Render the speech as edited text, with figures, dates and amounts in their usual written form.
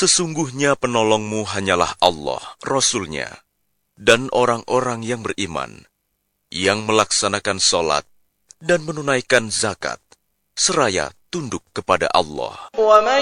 Sesungguhnya penolongmu hanyalah Allah, Rasul-Nya, dan orang-orang yang beriman, yang melaksanakan sholat dan menunaikan zakat, seraya tunduk kepada Allah.